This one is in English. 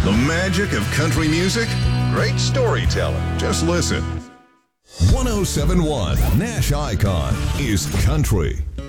The magic of country music? Great storytelling. Just listen. 1071 Nash Icon is country.